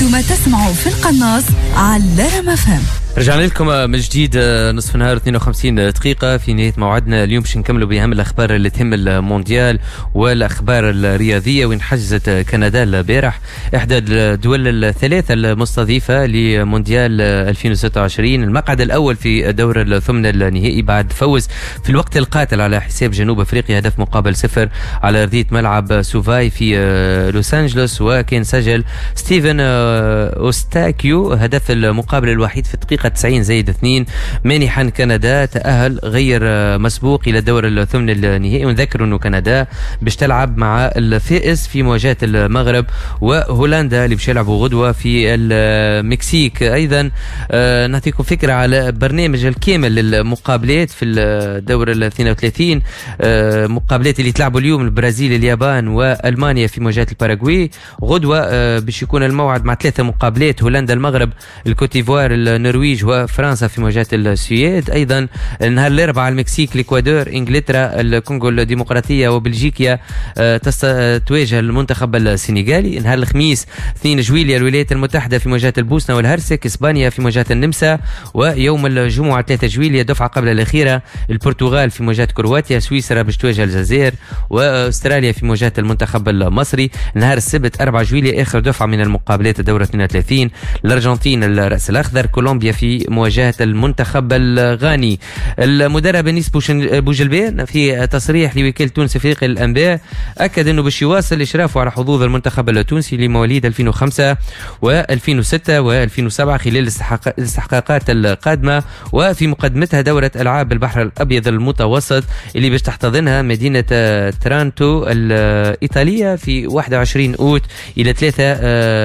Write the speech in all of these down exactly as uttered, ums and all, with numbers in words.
أنتم تسمعوا في القناص على ريم اف ام. رجعنا لكم من جديد نصف نهار اثنين وخمسين دقيقة في نهاية موعدنا اليوم. باش نكملوا بأهم الأخبار اللي تهم المونديال والأخبار الرياضية. وين حجزت كندا البارح إحدى الدول الثلاثة المستضيفة لمونديال ألفين وستة وعشرين، المقعد الأول في دور الثمن النهائي بعد فوز في الوقت القاتل على حساب جنوب أفريقيا هدف مقابل صفر على أرضية ملعب سوفاي في لوس أنجلوس. وكان سجل ستيفن أوستاكيو هدف المقابل الوحيد في الدقيقة تسعين زائد اثنين، مانحا كندا تأهل غير مسبوق إلى دور الثمن النهائي. ونذكر أنه كندا باش تلعب مع الفائز في مواجهة المغرب وهولندا اللي باش يلعبوا غدوة في المكسيك. أيضا آه نعطيكم فكرة على برنامج الكامل للمقابلات في الدور الاثنين وثلاثين، آه مقابلات اللي تلعبوا اليوم البرازيل اليابان وألمانيا في مواجهة الباراغواي. غدوة آه باش يكون الموعد مع ثلاثة مقابلات: هولندا المغرب الكوتيفوار النرويج وفرنسا في مواجهة السويد. أيضا نهار الأربعاء المكسيك الإكوادور إنجلترا الكونغو الديمقراطية وبلجيكا تواجه المنتخب السنغالي. نهار الخميس اثنين جويليا الولايات المتحدة في مواجهة البوسنة والهرسك، إسبانيا في مواجهة النمسا. ويوم الجمعة ثلاثة جويليا دفعة قبل الأخيرة البرتغال في مواجهة كرواتيا، سويسرا باش تواجه الجزائر، وأستراليا في مواجهة المنتخب المصري. نهار السبت أربعة جويليا آخر دفعة من المقابلات الدورة اثنين وثلاثين، الأرجنتين الرأس الأخضر كولومبيا في مواجهة المنتخب الغاني. المدرب انيس بوجلبان في تصريح لوكالة تونس افريقيا للانباء اكد انه باش يواصل اشرافه على حظوظ المنتخب التونسي لمواليد ألفين وخمسة وألفين وستة وألفين وسبعة خلال الاستحقاقات القادمة، وفي مقدمتها دورة العاب البحر الابيض المتوسط اللي باش تحتضنها مدينة ترانتو الايطالية في واحد وعشرين اوت الى ثلاثة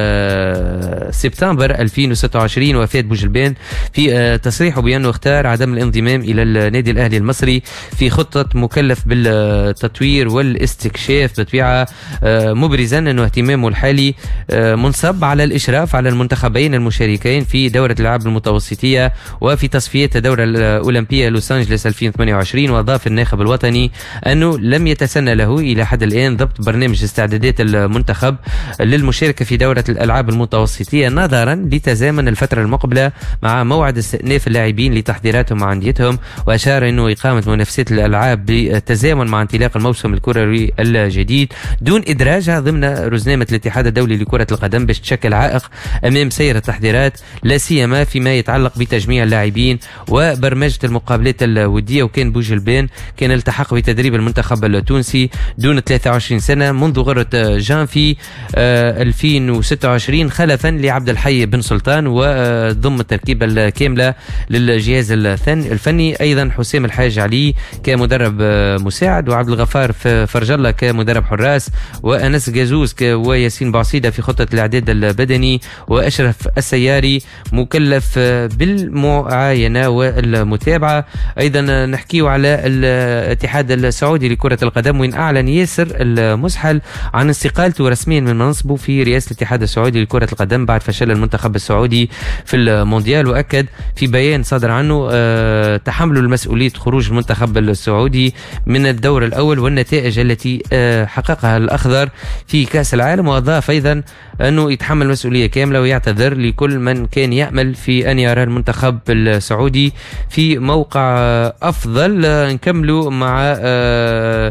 سبتمبر ألفين وستة وعشرين. وفات بوجلبان في تصريحه بأنه اختار عدم الانضمام إلى النادي الأهلي المصري في خطة مكلف بالتطوير والاستكشاف بطبيعة، مبرزا أنه اهتمامه الحالي منصب على الإشراف على المنتخبين المشاركين في دورة الألعاب المتوسطية وفي تصفيات الدورة الأولمبية لوس أنجلوس ألفين وثمانية وعشرين. وأضاف الناخب الوطني أنه لم يتسنى له إلى حد الآن ضبط برنامج استعدادات المنتخب للمشاركة في دورة الألعاب المتوسطية نظرا لتزامن الفترة المقبلة مع موعد استئناف اللاعبين لتحضيراتهم مع أنديتهم. وأشار أنه إقامة منافسات الألعاب بالتزامن مع انطلاق الموسم الكروي الجديد دون إدراجها ضمن رزنامة الاتحاد الدولي لكرة القدم باش تشكل عائق أمام سير التحضيرات، لا سيما فيما يتعلق بتجميع اللاعبين وبرمجة المقابلات الودية. وكان بوجلبان كان التحق بتدريب المنتخب التونسي دون ثلاثة وعشرين سنة منذ غرة جانفي ألفين وستة وعشرين خلفا لعبد الحي بن سلطان، وضم التركيبة الكاملة للجهاز الفني أيضا حسام الحاج علي كمدرب مساعد، وعبد الغفار فرج الله كمدرب حراس، وأنس جازوز وياسين بعصيدة في خطة الإعداد البدني، وأشرف السياري مكلف بالمعاينة والمتابعة. أيضا نحكيه على الاتحاد السعودي لكرة القدم وين أعلن ياسر المسحل عن استقالته رسميا من منصبه في رئاسة الاتحاد السعودي لكرة القدم بعد فشل المنتخب السعودي في المونديال. وأكد في بيان صدر عنه أه تحمل المسؤولية خروج المنتخب السعودي من الدور الأول والنتائج التي أه حققها الأخضر في كأس العالم. وأضاف أيضا أنه يتحمل مسؤولية كاملة ويعتذر لكل من كان يأمل في أن يرى المنتخب السعودي في موقع أفضل. أه نكملوا مع أه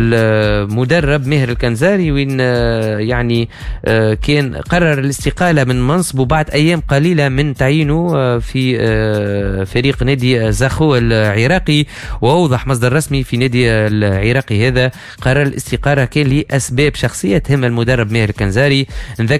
المدرب ماهر الكنزاري وين أه يعني أه كان قرر الاستقالة من منصبه بعد أيام قليلة من تعيينه في فريق نادي زاخو العراقي. وأوضح مصدر رسمي في نادي العراقي هذا قرر الاستقالة كان لأسباب شخصية تهم المدرب ماهر الكنزاري. نذكر